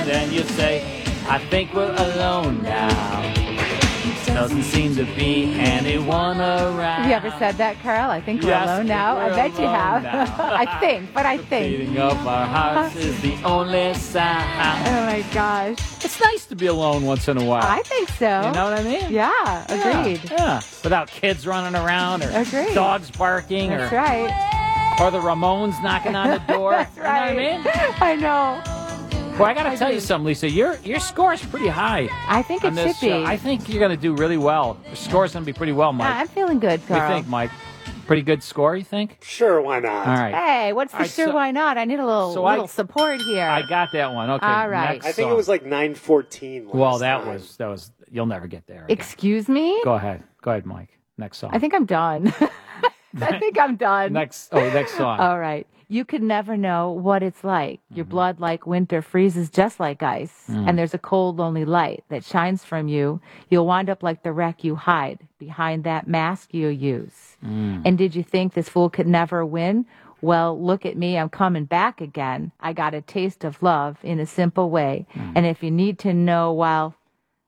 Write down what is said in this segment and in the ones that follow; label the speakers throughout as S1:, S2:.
S1: then you say, I think we're alone now. Doesn't seem to be anyone around.
S2: Have you ever said that, Carl? I think we're
S1: Yes,
S2: alone now. I
S1: we're
S2: bet you have.
S1: alone now.
S2: I think, but I think.
S1: Beating of our hearts is the only sound.
S2: Oh my gosh.
S1: It's nice to be alone once in a while.
S2: I think so.
S1: You know what I mean?
S2: Yeah, agreed.
S1: Yeah. Without kids running around or
S2: Agreed.
S1: dogs barking
S2: That's
S1: or
S2: right.
S1: or the Ramones knocking on the door.
S2: That's right.
S1: You know what I mean?
S2: I know.
S1: Well, I got to tell you something, Lisa. Your score is pretty high.
S2: I think it
S1: on this
S2: should be.
S1: show. I think you're going to do really well. Your score's going to be pretty well, Mike.
S2: I'm feeling good,
S1: What do
S2: Carl.
S1: you think, Mike? Pretty good score, you think?
S3: Sure, why not?
S1: All right.
S2: Hey, what's the
S1: All right,
S2: sure,
S1: so-
S2: why not? I need a little support here.
S1: I got that one. Okay.
S2: All right.
S1: Next
S3: I think
S1: song.
S3: it was like 9:14.
S1: Well, that was. You'll never get there. again.
S2: Excuse me?
S1: Go ahead, Mike. Next song.
S2: I think I'm done. I think I'm done.
S1: next song.
S2: All right. You could never know what it's like. Your
S1: Mm-hmm.
S2: blood, like winter, freezes just like ice.
S1: Mm.
S2: And there's a cold, lonely light that shines from you. You'll wind up like the wreck you hide behind that mask you use.
S1: Mm.
S2: And did you think this fool could never win? Well, look at me. I'm coming back again. I got a taste of love in a simple way. And if you need to know, well,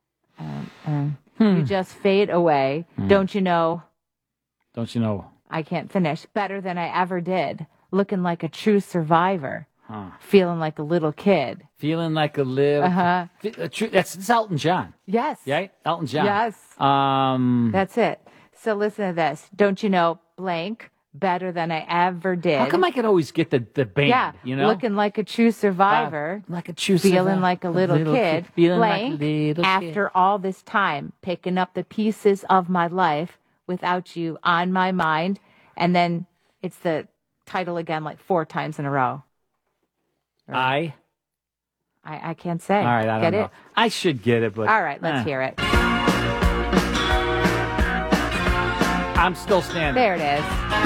S2: you just fade away. Don't you know?
S1: Don't you know?
S2: I can't finish. Better than I ever did. Looking like a true survivor.
S1: Huh.
S2: Feeling like a little kid.
S1: Feeling like a little.
S2: Uh-huh.
S1: That's Elton John.
S2: Yes.
S1: Right? Elton John.
S2: Yes. That's it. So listen to this. Don't you know, blank, better than I ever did.
S1: How come I can always get the band?
S2: Yeah.
S1: You know?
S2: Looking like a true survivor.
S1: Like a true
S2: Feeling
S1: survivor.
S2: like a little kid.
S1: Feeling
S2: Blank.
S1: like a little
S2: After all this time, picking up the pieces of my life without you on my mind. And then it's the title again like 4 times in a row.
S1: I
S2: can't say.
S1: All right, I don't
S2: Get
S1: know.
S2: it?
S1: I should get it, but
S2: All right, let's hear it.
S1: I'm still standing.
S2: There it is.